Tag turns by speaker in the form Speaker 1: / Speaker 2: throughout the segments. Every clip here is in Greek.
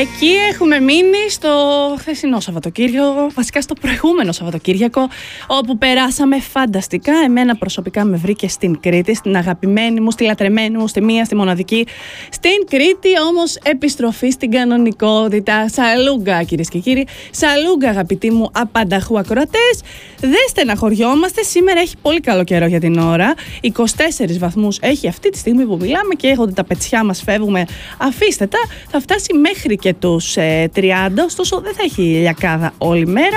Speaker 1: Εκεί έχουμε μείνει στο χθεσινό Σαββατοκύριακο, βασικά στο προηγούμενο Σαββατοκύριακο, όπου περάσαμε φανταστικά. Εμένα προσωπικά με βρήκε στην Κρήτη, στην αγαπημένη μου, στη λατρεμένη μου, στη μία, στη μοναδική. Στην Κρήτη όμως επιστροφή στην κανονικότητα. Σαλούγκα κυρίες και κύριοι, σαλούγκα αγαπητοί μου απανταχού ακροατές. Δεν στεναχωριόμαστε, σήμερα έχει πολύ καλό καιρό για την ώρα. 24 βαθμούς έχει αυτή τη στιγμή που μιλάμε και έχονται τα πετσιά μας, φεύγουμε, αφήστε τα, θα φτάσει μέχρι και τους 30, ωστόσο δεν θα έχει ηλιακάδα όλη μέρα.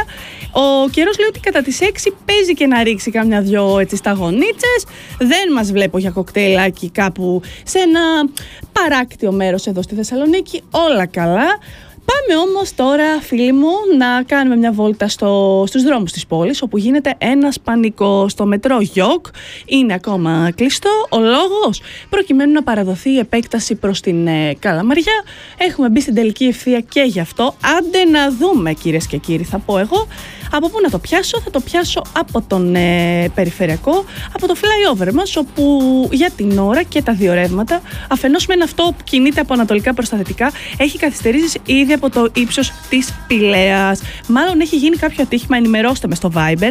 Speaker 1: Ο καιρός λέει ότι κατά τις 6 παίζει και να ρίξει κάμια δυο έτσι σταγονίτσες. Δεν μας βλέπω για κοκτέιλάκι κάπου σε ένα παράκτιο μέρος εδώ στη Θεσσαλονίκη. Όλα καλά. Πάμε όμως τώρα, φίλοι μου, να κάνουμε μια βόλτα στους δρόμους της πόλης, όπου γίνεται ένας πανικός. Στο μετρό Γιόκ είναι ακόμα κλειστό. Ο λόγος, προκειμένου να παραδοθεί η επέκταση προς την Καλαμαριά. Έχουμε μπει στην τελική ευθεία και γι' αυτό. Άντε να δούμε, κυρίες και κύριοι, θα πω εγώ. Από πού να το πιάσω? Θα το πιάσω από τον περιφερειακό, από το flyover μας, όπου για την ώρα και τα δύο ρεύματα, αφενός μεν αυτό που κινείται από ανατολικά προς τα δυτικά, έχει καθυστερήσεις ήδη από το ύψος της Πηλαίας. Μάλλον έχει γίνει κάποιο ατύχημα, ενημερώστε με στο Viber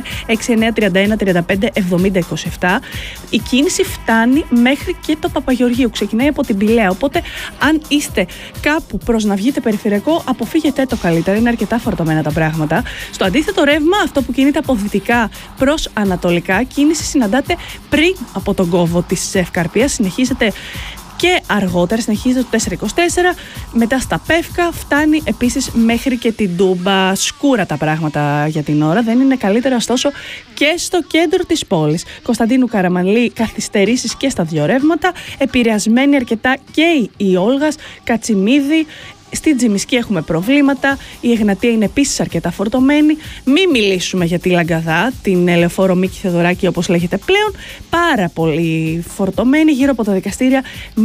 Speaker 1: 6931 35 70 27. Η κίνηση φτάνει μέχρι και το Παπαγεωργίου, ξεκινάει από την Πηλαία, οπότε αν είστε κάπου προς να βγείτε περιφερειακό, αποφύγετε το καλύτερα, είναι αρκετά φορτωμένα τα πράγματα. Στο αντίθετο ρεύμα, αυτό που κινείται από δυτικά προς ανατολικά, κίνηση συναντάτε πριν από τον κόβο της Ευκαρπίας, συνεχίζεται και αργότερα, συνεχίζεται το 424, μετά στα Πεύκα, φτάνει επίσης μέχρι και την Τούμπα. Σκούρα τα πράγματα για την ώρα, δεν είναι καλύτερα ωστόσο και στο κέντρο της πόλης. Κωνσταντίνου Καραμανλή, καθυστερήσεις και στα δύο ρεύματα, επηρεασμένη αρκετά και η Όλγας, Κατσιμίδη. Στη Τζιμισκή έχουμε προβλήματα, η Εγνατία είναι επίσης αρκετά φορτωμένη. Μην μιλήσουμε για τη Λαγκαδά, την Ελεοφόρο Μίκη Θεοδωράκη όπως λέγεται πλέον, πάρα πολύ φορτωμένη. Γύρω από τα δικαστήρια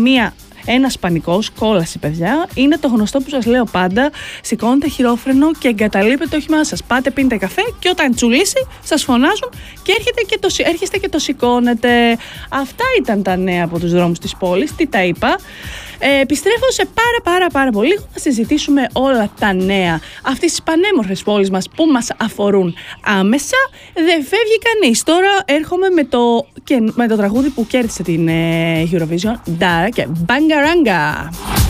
Speaker 1: ένας πανικός, κόλαση παιδιά, είναι το γνωστό που σας λέω πάντα. Σηκώνετε χειρόφρενο και εγκαταλείπετε το όχημά σας. Πάτε, πίνετε καφέ και όταν τσουλήσει σας φωνάζουν και έρχεστε και το σηκώνετε. Αυτά ήταν τα νέα από τους δρόμους της πόλης. Τι τα είπα? Επιστρέφω σε πάρα πολύ λίγο να συζητήσουμε όλα τα νέα αυτής της πανέμορφης πόλης μας που μας αφορούν άμεσα. Δεν φεύγει κανείς. Τώρα έρχομαι με το τραγούδι που κέρδισε την Eurovision, Dara και Bangaranga.